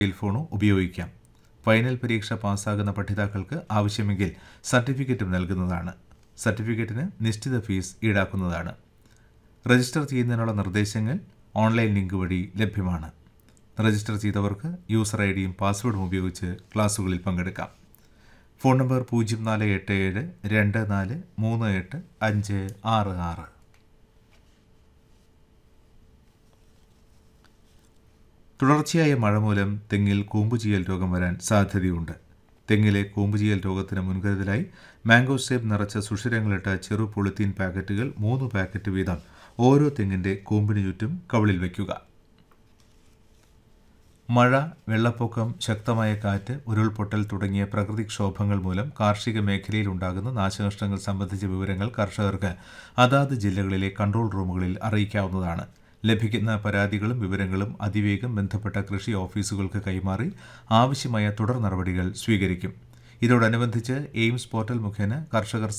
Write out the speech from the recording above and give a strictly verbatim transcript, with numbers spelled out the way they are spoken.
Mobile ഫോണോ ഉപയോഗിക്കാം. Final പരീക്ഷ പാസ്സാകുന്ന പഠിതാക്കൾക്ക് ആവശ്യമെങ്കിൽ സർട്ടിഫിക്കറ്റും നൽകുന്നതാണ്. സർട്ടിഫിക്കറ്റിന് നിശ്ചിത ഫീസ് ഈടാക്കുന്നതാണ്. രജിസ്റ്റർ ചെയ്യുന്നതിനുള്ള നിർദ്ദേശങ്ങൾ ഓൺലൈൻ ലിങ്ക് വഴി ലഭ്യമാണ്. രജിസ്റ്റർ ചെയ്തവർക്ക് യൂസർ ഐ ഡിയും പാസ്വേഡും ഉപയോഗിച്ച് ക്ലാസുകളിൽ പങ്കെടുക്കാം. ഫോൺ നമ്പർ പൂജ്യം നാല് എട്ട് ഏഴ് രണ്ട് നാല് മൂന്ന് എട്ട് അഞ്ച് ആറ് ആറ്. തുടർച്ചയായ മഴ മൂലം തെങ്ങിൽ കൂമ്പുചീയൽ രോഗം വരാൻ സാധ്യതയുണ്ട്. തെങ്ങിലെ കൂമ്പുചീയൽ രോഗത്തിന് മുൻകരുതലായി മാംഗോ സേബ് നിറച്ച സുഷിരങ്ങളിട്ട ചെറു പോളിത്തീൻ പാക്കറ്റുകൾ മൂന്ന് പാക്കറ്റ് വീതം ഓരോ തെങ്ങിൻ്റെ കൂമ്പിന് ചുറ്റും കവിളിൽ വയ്ക്കുക. മഴ, വെള്ളപ്പൊക്കം, ശക്തമായ കാറ്റ്, ഉരുൾപൊട്ടൽ തുടങ്ങിയ പ്രകൃതിക്ഷോഭങ്ങൾ മൂലം കാർഷിക മേഖലയിൽ ഉണ്ടാകുന്ന നാശനഷ്ടങ്ങൾ സംബന്ധിച്ച വിവരങ്ങൾ കർഷകർക്ക് അതാത് ജില്ലകളിലെ കൺട്രോൾ റൂമുകളിൽ അറിയിക്കാവുന്നതാണ്. ലഭിക്കുന്ന പരാതികളും വിവരങ്ങളും അതിവേഗം ബന്ധപ്പെട്ട കൃഷി ഓഫീസുകൾക്ക് കൈമാറി ആവശ്യമായ തുടർ നടപടികൾ സ്വീകരിക്കും. ഇതോടനുബന്ധിച്ച് എയിംസ് പോർട്ടൽ മുഖേന കർഷകർ